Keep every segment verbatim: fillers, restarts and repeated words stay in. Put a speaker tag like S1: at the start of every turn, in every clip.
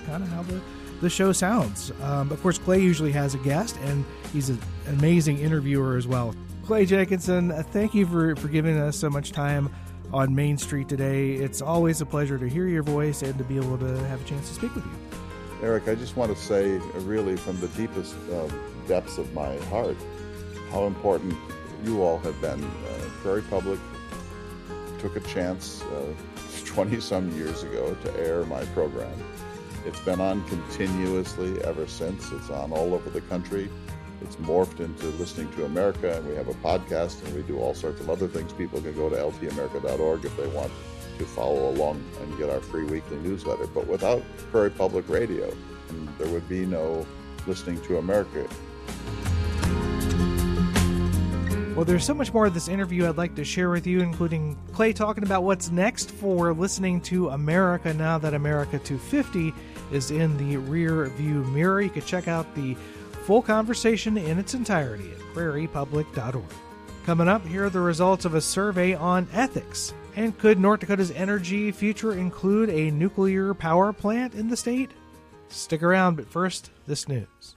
S1: kind of how the, the show sounds. Um, of course, Clay usually has a guest, and he's an amazing interviewer as well. Clay Jenkinson, uh, thank you for, for giving us so much time on Main Street today. It's always a pleasure to hear your voice and to be able to have a chance to speak with you.
S2: Eric, I just want to say, uh, really, from the deepest uh, depths of my heart, how important you all have been. Uh, Prairie Public took a chance uh, twenty-some years ago to air my program. It's been on continuously ever since. It's on all over the country. It's morphed into Listening to America, and we have a podcast, and we do all sorts of other things. People can go to L T America dot org if they want to follow along and get our free weekly newsletter. But without Prairie Public Radio, there would be no Listening to America.
S1: Well, there's so much more of this interview I'd like to share with you, including Clay talking about what's next for Listening to America now that America two fifty is in the rear view mirror. You can check out the full conversation in its entirety at prairie public dot org. Coming up, here are the results of a survey on ethics. And could North Dakota's energy future include a nuclear power plant in the state? Stick around, but first, this news.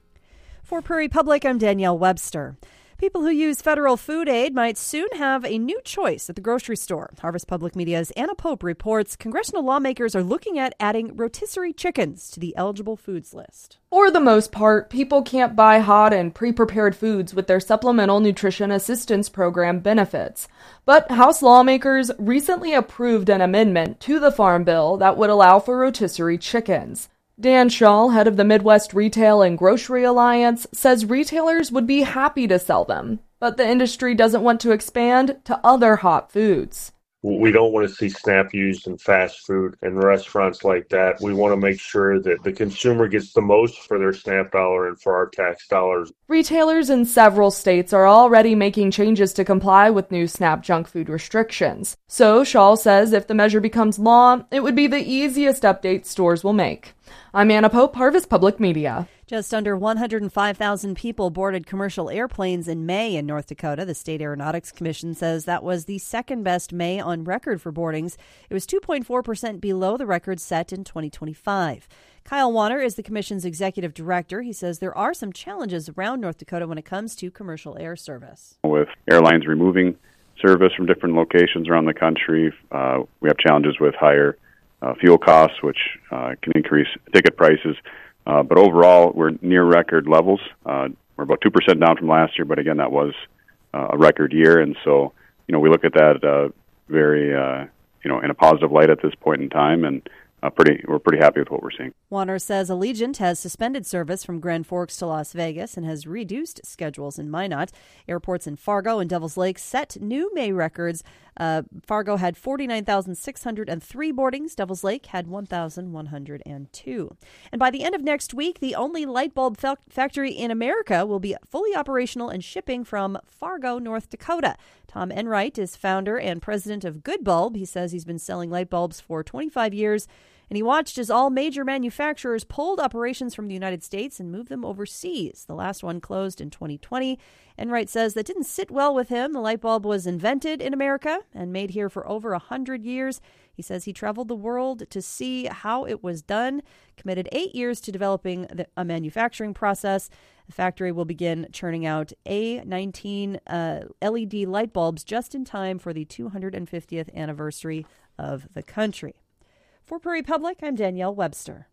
S3: For Prairie Public, I'm Danielle Webster. People who use federal food aid might soon have a new choice at the grocery store. Harvest Public Media's Anna Pope reports congressional lawmakers are looking at adding rotisserie chickens to the eligible foods list.
S4: For the most part, people can't buy hot and pre-prepared foods with their Supplemental Nutrition Assistance Program benefits. But House lawmakers recently approved an amendment to the Farm Bill that would allow for rotisserie chickens. Dan Shaw, head of the Midwest Retail and Grocery Alliance, says retailers would be happy to sell them, but the industry doesn't want to expand to other hot foods.
S5: We don't want to see SNAP used in fast food and restaurants like that. We want to make sure that the consumer gets the most for their SNAP dollar and for our tax dollars.
S4: Retailers in several states are already making changes to comply with new SNAP junk food restrictions. So Shaw says if the measure becomes law, it would be the easiest update stores will make. I'm Anna Pope, Harvest Public Media.
S3: Just under one hundred five thousand people boarded commercial airplanes in May in North Dakota. The State Aeronautics Commission says that was the second best May on record for boardings. It was two point four percent below the record set in twenty twenty-five. Kyle Warner is the commission's executive director. He says there are some challenges around North Dakota when it comes to commercial air service.
S6: With airlines removing service from different locations around the country, uh, we have challenges with higher uh, fuel costs, which uh, can increase ticket prices. Uh, but overall, we're near record levels. Uh, we're about two percent down from last year, but again, that was uh, a record year. And so, you know, we look at that uh, very, uh, you know, in a positive light at this point in time, and uh, pretty, we're pretty happy with what we're seeing.
S3: Warner says Allegiant has suspended service from Grand Forks to Las Vegas and has reduced schedules in Minot. Airports in Fargo and Devils Lake set new May records. Uh, Fargo had forty-nine thousand six hundred three boardings. Devils Lake had one thousand one hundred two. And by the end of next week, the only light bulb fa- factory in America will be fully operational and shipping from Fargo, North Dakota. Tom Enright is founder and president of Good Bulb. He says he's been selling light bulbs for twenty-five years. And he watched as all major manufacturers pulled operations from the United States and moved them overseas. The last one closed in twenty twenty. Enright says that didn't sit well with him. The light bulb was invented in America and made here for over one hundred years. He says he traveled the world to see how it was done, committed eight years to developing the, a manufacturing process. The factory will begin churning out A nineteen uh, L E D light bulbs just in time for the two hundred fiftieth anniversary of the country. For Prairie Public, I'm Danielle Webster.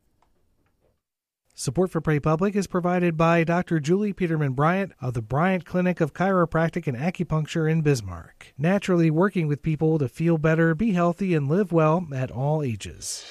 S1: Support for Prairie Public is provided by Doctor Julie Peterman Bryant of the Bryant Clinic of Chiropractic and Acupuncture in Bismarck. Naturally working with people to feel better, be healthy, and live well at all ages.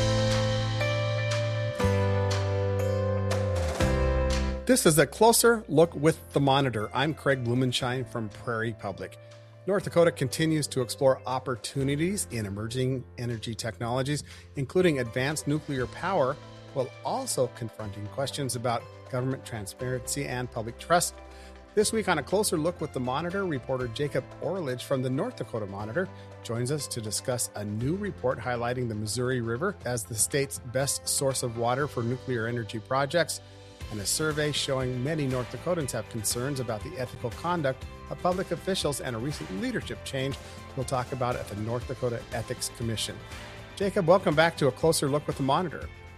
S7: This is a closer look with the Monitor. I'm Craig Blumenshine from Prairie Public. North Dakota continues to explore opportunities in emerging energy technologies, including advanced nuclear power, while also confronting questions about government transparency and public trust. This week on A Closer Look with the Monitor, reporter Jacob Orlich from the North Dakota Monitor joins us to discuss a new report highlighting the Missouri River as the state's best source of water for nuclear energy projects, and a survey showing many North Dakotans have concerns about the ethical conduct of public officials and a recent leadership change we'll talk about at the North Dakota Ethics Commission. Jacob, welcome back to A Closer Look with the Monitor.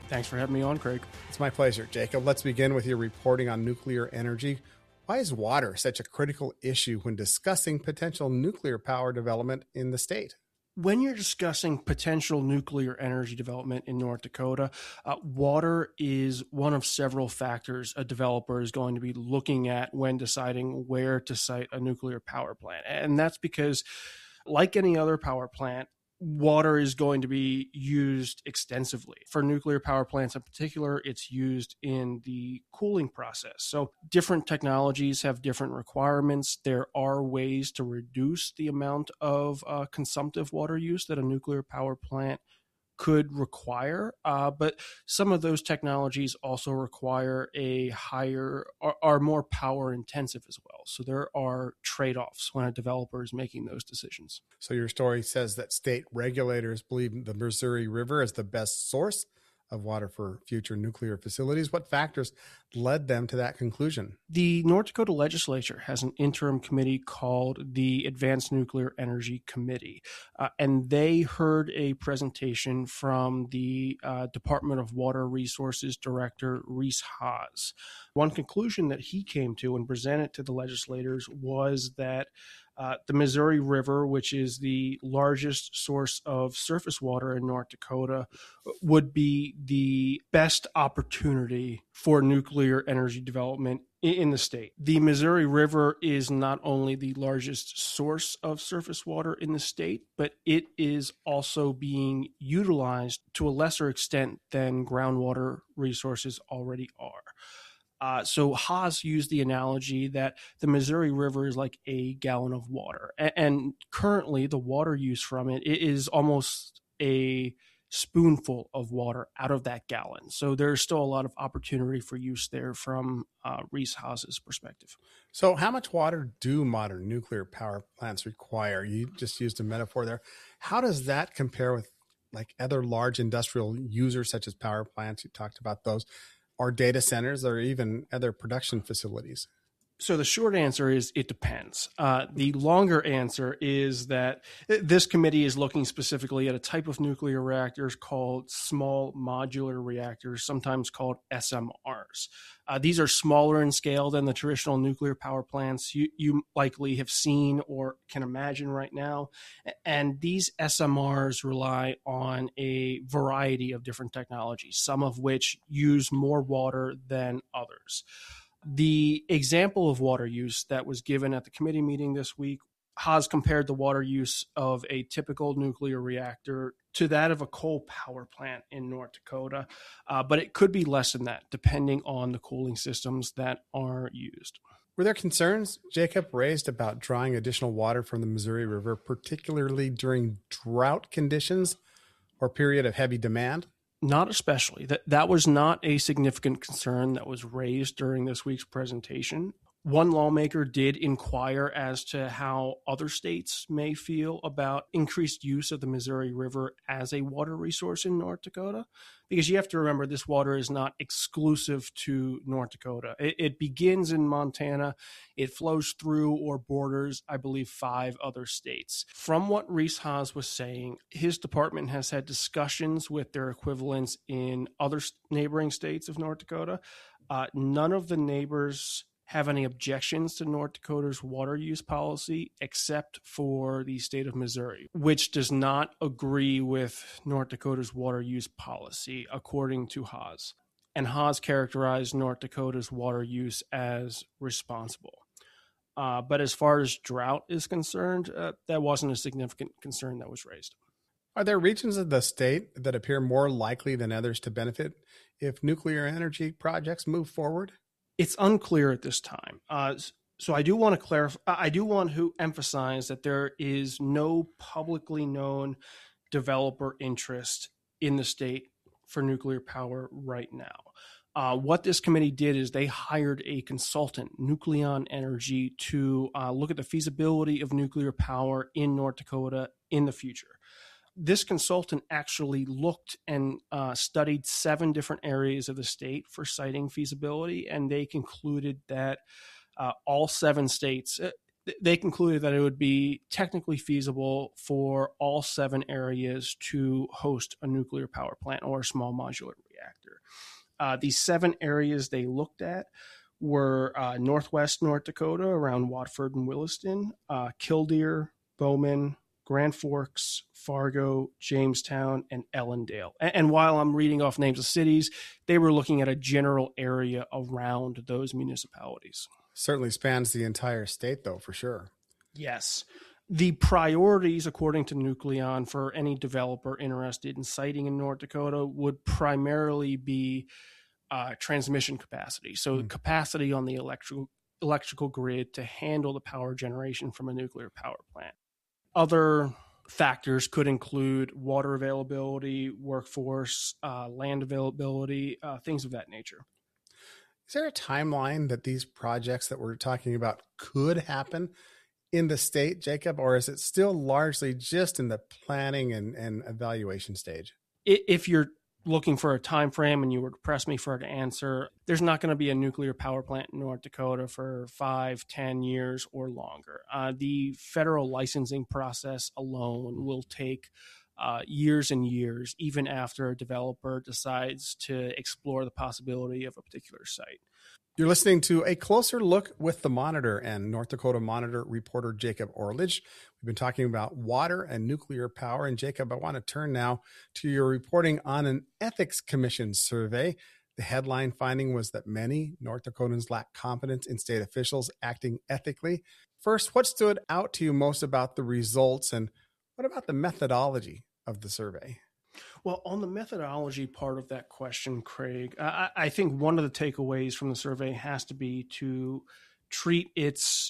S8: Thanks for having me on, Craig.
S7: It's my pleasure, Jacob. Let's begin with your reporting on nuclear energy. Why is water such a critical issue when discussing potential nuclear power development in the state?
S8: When you're discussing potential nuclear energy development in North Dakota, uh, water is one of several factors a developer is going to be looking at when deciding where to site a nuclear power plant. And that's because, like any other power plant, water is going to be used extensively. For nuclear power plants in particular, it's used in the cooling process. So different technologies have different requirements. There are ways to reduce the amount of uh, consumptive water use that a nuclear power plant could require, uh, but some of those technologies also require a higher, are, are more power intensive as well. So there are trade-offs when a developer is making those decisions.
S7: So your story says that state regulators believe the Missouri River is the best source of water for future nuclear facilities. What factors led them to that conclusion?
S8: The North Dakota legislature has an interim committee called the Advanced Nuclear Energy Committee, uh, and they heard a presentation from the uh, Department of Water Resources Director, Reese Haas. One conclusion that he came to and presented to the legislators was that Uh, the Missouri River, which is the largest source of surface water in North Dakota, would be the best opportunity for nuclear energy development in the state. The Missouri River is not only the largest source of surface water in the state, but it is also being utilized to a lesser extent than groundwater resources already are. Uh, so Haas used the analogy that the Missouri River is like a gallon of water. And, and currently the water use from it, it is almost a spoonful of water out of that gallon. So there's still a lot of opportunity for use there from uh, Reese Haas's perspective.
S7: So how much water do modern nuclear power plants require? You just used a metaphor there. How does that compare with like other large industrial users such as power plants? You talked about those. Or data centers, or even other production facilities?
S8: So the short answer is it depends. Uh, the longer answer is that this committee is looking specifically at a type of nuclear reactors called small modular reactors, sometimes called S M Rs. Uh, these are smaller in scale than the traditional nuclear power plants you, you likely have seen or can imagine right now. And these S M Rs rely on a variety of different technologies, some of which use more water than others. The example of water use that was given at the committee meeting this week, Haas compared the water use of a typical nuclear reactor to that of a coal power plant in North Dakota, uh, but it could be less than that depending on the cooling systems that are used.
S7: Were there concerns, Jacob, raised about drawing additional water from the Missouri River, particularly during drought conditions or period of heavy demand?
S8: Not especially. That that was not a significant concern that was raised during this week's presentation. One lawmaker did inquire as to how other states may feel about increased use of the Missouri River as a water resource in North Dakota, because you have to remember this water is not exclusive to North Dakota. It, it begins in Montana. It flows through or borders, I believe, five other states. From what Reese Haas was saying, his department has had discussions with their equivalents in other neighboring states of North Dakota. Uh, none of the neighbors have any objections to North Dakota's water use policy except for the state of Missouri, which does not agree with North Dakota's water use policy, according to Haas. And Haas characterized North Dakota's water use as responsible. Uh, but as far as drought is concerned, uh, that wasn't a significant concern that was raised.
S7: Are there regions of the state that appear more likely than others to benefit if nuclear energy projects move forward?
S8: It's unclear at this time. Uh, so I do want to clarify, I do want to emphasize that there is no publicly known developer interest in the state for nuclear power right now. Uh, what this committee did is they hired a consultant, Nucleon Energy, to uh, look at the feasibility of nuclear power in North Dakota in the future. This consultant actually looked and uh, studied seven different areas of the state for siting feasibility, and they concluded that uh, all seven states, uh, they concluded that it would be technically feasible for all seven areas to host a nuclear power plant or a small modular reactor. reactor. Uh, these seven areas they looked at were uh, northwest North Dakota around Watford and Williston, uh, Killdeer, Bowman, Grand Forks, Fargo, Jamestown, and Ellendale. And, and while I'm reading off names of cities, they were looking at a general area around those municipalities.
S7: Certainly spans the entire state, though, for sure.
S8: Yes. The priorities, according to Nucleon, for any developer interested in siting in North Dakota would primarily be uh, transmission capacity. So mm. capacity on the electrical electrical grid to handle the power generation from a nuclear power plant. Other factors could include water availability, workforce, uh, land availability, uh, things of that nature.
S7: Is there a timeline that these projects that we're talking about could happen in the state, Jacob, or is it still largely just in the planning and, and evaluation stage?
S8: If you're looking for a time frame and you were to press me for an answer, there's not going to be a nuclear power plant in North Dakota for five, ten years or longer. Uh, the federal licensing process alone will take uh, years and years, even after a developer decides to explore the possibility of a particular site.
S7: You're listening to A Closer Look with the Monitor and North Dakota Monitor reporter Jacob Orlich. We've been talking about water and nuclear power. And Jacob, I want to turn now to your reporting on an Ethics Commission survey. The headline finding was that many North Dakotans lack confidence in state officials acting ethically. First, what stood out to you most about the results, and what about the methodology of the survey?
S8: Well, on the methodology part of that question, Craig, I, I think one of the takeaways from the survey has to be to treat its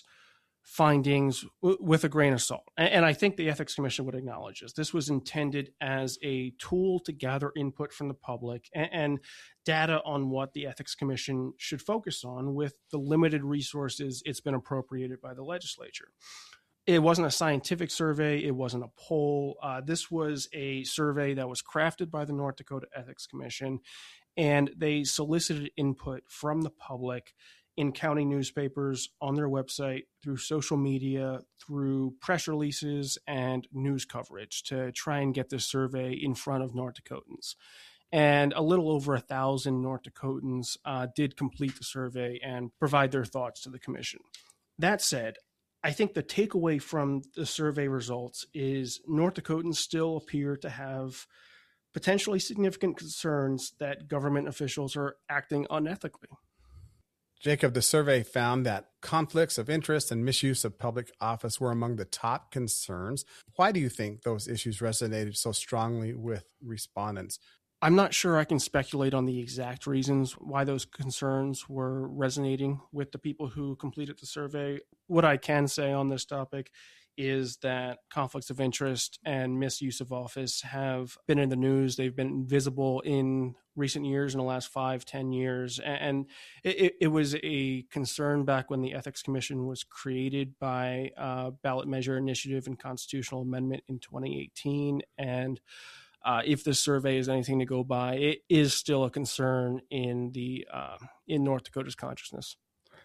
S8: findings w- with a grain of salt. And, and I think the Ethics Commission would acknowledge this. This was intended as a tool to gather input from the public and, and data on what the Ethics Commission should focus on with the limited resources it's been appropriated by the legislature. It wasn't a scientific survey. It wasn't a poll. Uh, this was a survey that was crafted by the North Dakota Ethics Commission, and they solicited input from the public in county newspapers, on their website, through social media, through press releases and news coverage to try and get this survey in front of North Dakotans. And a little over a thousand North Dakotans uh, did complete the survey and provide their thoughts to the commission. That said, I think the takeaway from the survey results is North Dakotans still appear to have potentially significant concerns that government officials are acting unethically.
S7: Jacob, the survey found that conflicts of interest and misuse of public office were among the top concerns. Why do you think those issues resonated so strongly with respondents?
S8: I'm not sure I can speculate on the exact reasons why those concerns were resonating with the people who completed the survey. What I can say on this topic is that conflicts of interest and misuse of office have been in the news. They've been visible in recent years, in the last five, ten years. And it, it was a concern back when the Ethics Commission was created by uh, ballot measure initiative and constitutional amendment in twenty eighteen. And Uh, if this survey is anything to go by, it is still a concern in the uh, in North Dakota's consciousness.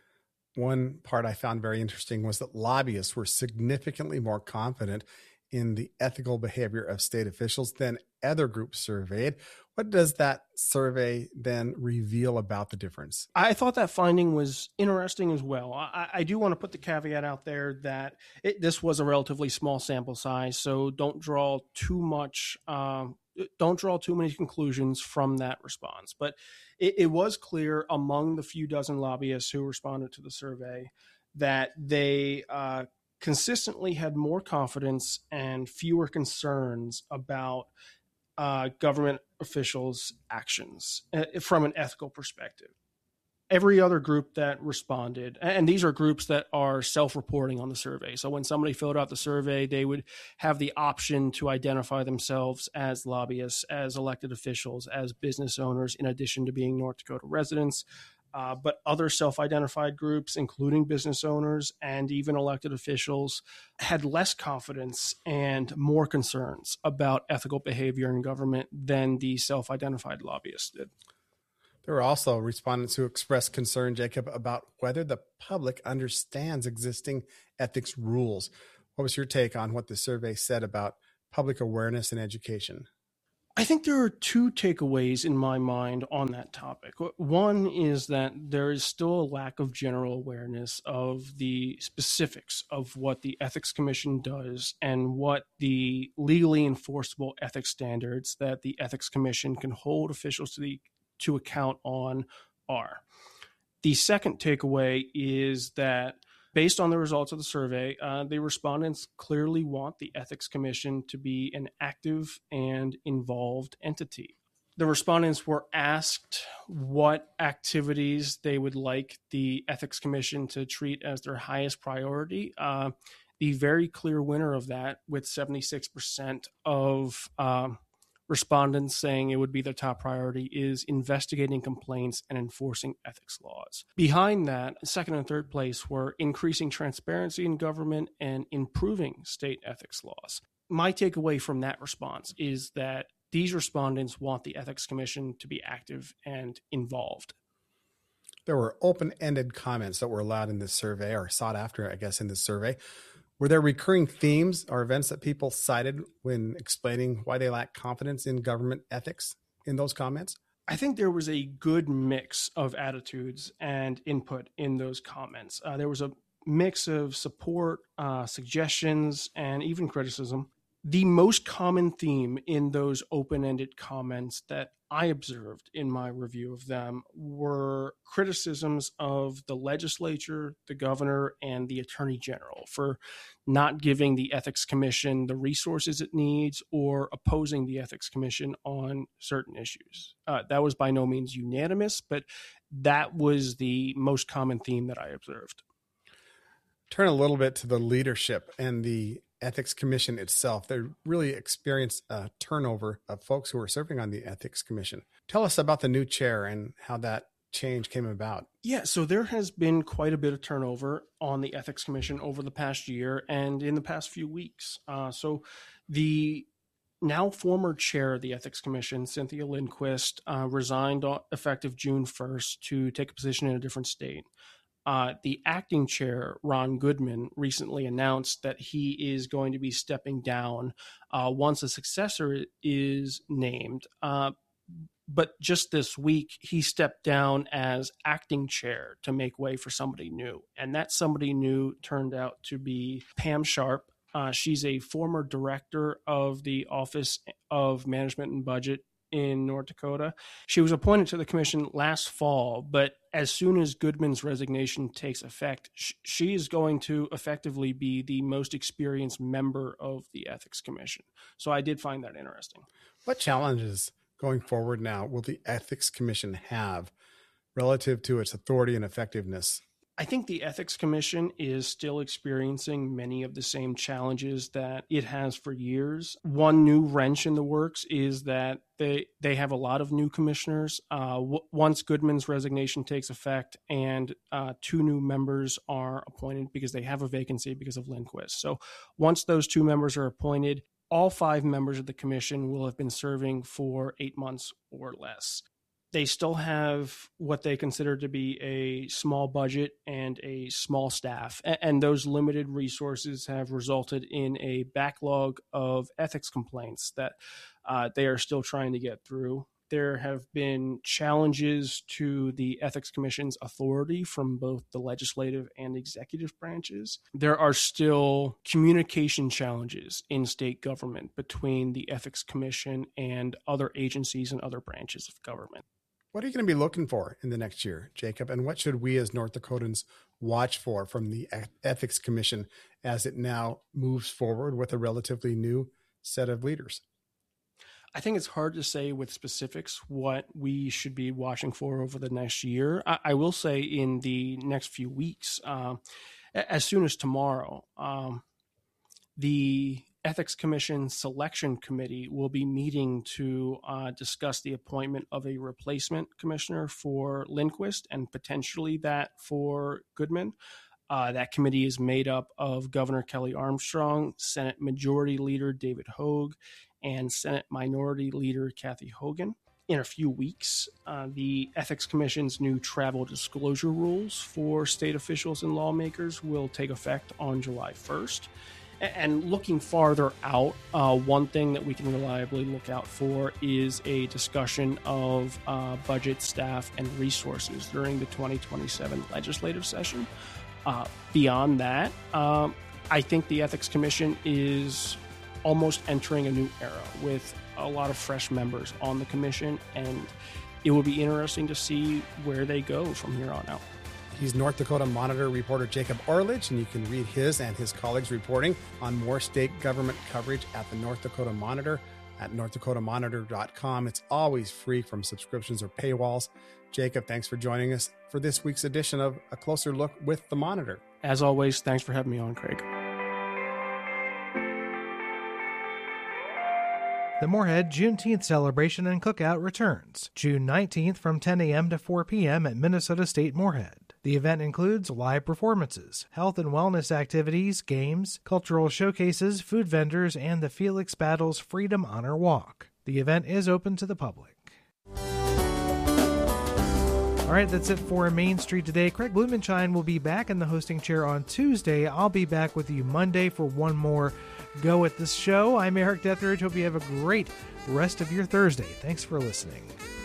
S7: One part I found very interesting was that lobbyists were significantly more confident in the ethical behavior of state officials than other groups surveyed. What does that survey then reveal about the difference?
S8: I thought that finding was interesting as well. I, I do want to put the caveat out there that it, this was a relatively small sample size, so don't draw too much, um, don't draw too many conclusions from that response. But it, it was clear among the few dozen lobbyists who responded to the survey that they uh, consistently had more confidence and fewer concerns about uh, government officials' actions uh, from an ethical perspective. Every other group that responded, and these are groups that are self-reporting on the survey. So when somebody filled out the survey, they would have the option to identify themselves as lobbyists, as elected officials, as business owners, in addition to being North Dakota residents. Uh, but other self-identified groups, including business owners and even elected officials, had less confidence and more concerns about ethical behavior in government than the self-identified lobbyists did.
S7: There were also respondents who expressed concern, Jacob, about whether the public understands existing ethics rules. What was your take on what the survey said about public awareness and education?
S8: I think there are two takeaways in my mind on that topic. One is that there is still a lack of general awareness of the specifics of what the Ethics Commission does and what the legally enforceable ethics standards that the Ethics Commission can hold officials to, the, to account on are. The second takeaway is that based on the results of the survey, uh, the respondents clearly want the Ethics Commission to be an active and involved entity. The respondents were asked what activities they would like the Ethics Commission to treat as their highest priority. Uh, the very clear winner of that, with seventy-six percent of um, respondents saying it would be their top priority, is investigating complaints and enforcing ethics laws. Behind that, second and third place were increasing transparency in government and improving state ethics laws. My takeaway from that response is that these respondents want the Ethics Commission to be active and involved.
S7: There were open-ended comments that were allowed in this survey, or sought after, I guess, in this survey. Were there recurring themes or events that people cited when explaining why they lack confidence in government ethics in those comments?
S8: I think there was a good mix of attitudes and input in those comments. Uh, there was a mix of support, uh, suggestions, and even criticism. The most common theme in those open-ended comments that I observed in my review of them were criticisms of the legislature, the governor, and the attorney general for not giving the Ethics Commission the resources it needs or opposing the Ethics Commission on certain issues. Uh, that was by no means unanimous, but that was the most common theme that I observed.
S7: Turn a little bit to the leadership and the Ethics Commission itself. They really experienced a turnover of folks who were serving on the Ethics Commission. Tell us about the new chair and how that change came about.
S8: Yeah, so there has been quite a bit of turnover on the Ethics Commission over the past year and in the past few weeks. Uh, so the now former chair of the Ethics Commission, Cynthia Lindquist, uh, resigned effective June first to take a position in a different state. Uh, the acting chair, Ron Goodman, recently announced that he is going to be stepping down uh, once a successor is named. Uh, but just this week, he stepped down as acting chair to make way for somebody new. And that somebody new turned out to be Pam Sharp. Uh, she's a former director of the Office of Management and Budget in North Dakota. She was appointed to the commission last fall, but as soon as Goodman's resignation takes effect, sh- she is going to effectively be the most experienced member of the Ethics Commission. So I did find that interesting.
S7: What challenges going forward now will the Ethics Commission have relative to its authority and effectiveness?
S8: I think the Ethics Commission is still experiencing many of the same challenges that it has for years. One new wrench in the works is that they they have a lot of new commissioners. Uh, w- once Goodman's resignation takes effect and uh, two new members are appointed because they have a vacancy because of Lindquist. So once those two members are appointed, all five members of the commission will have been serving for eight months or less. They still have what they consider to be a small budget and a small staff. And those limited resources have resulted in a backlog of ethics complaints that uh, they are still trying to get through. There have been challenges to the Ethics Commission's authority from both the legislative and executive branches. There are still communication challenges in state government between the Ethics Commission and other agencies and other branches of government.
S7: What are you going to be looking for in the next year, Jacob? And what should we as North Dakotans watch for from the Ethics Commission as it now moves forward with a relatively new set of leaders?
S8: I think it's hard to say with specifics what we should be watching for over the next year. I, I will say in the next few weeks, uh, as soon as tomorrow, um, the Ethics Commission Selection Committee will be meeting to uh, discuss the appointment of a replacement commissioner for Lindquist and potentially that for Goodman. Uh, that committee is made up of Governor Kelly Armstrong, Senate Majority Leader David Hogue, and Senate Minority Leader Kathy Hogan. In a few weeks, uh, the Ethics Commission's new travel disclosure rules for state officials and lawmakers will take effect on July first. And looking farther out, uh, one thing that we can reliably look out for is a discussion of uh, budget, staff, and resources during the twenty twenty-seven legislative session. Uh, beyond that, um, I think the Ethics Commission is almost entering a new era with a lot of fresh members on the commission, and it will be interesting to see where they go from here on out.
S7: He's North Dakota Monitor reporter Jacob Orlich, and you can read his and his colleagues' reporting on more state government coverage at the North Dakota Monitor at north dakota monitor dot com. It's always free from subscriptions or paywalls. Jacob, thanks for joining us for this week's edition of A Closer Look with the Monitor.
S8: As always, thanks for having me on, Craig.
S1: The Moorhead Juneteenth celebration and cookout returns June nineteenth from ten a.m. to four p.m. at Minnesota State Moorhead. The event includes live performances, health and wellness activities, games, cultural showcases, food vendors, and the Felix Battles Freedom Honor Walk. The event is open to the public. All right, that's it for Main Street today. Craig Blumenshine will be back in the hosting chair on Tuesday. I'll be back with you Monday for one more go at this show. I'm Eric Detheridge. Hope you have a great rest of your Thursday. Thanks for listening.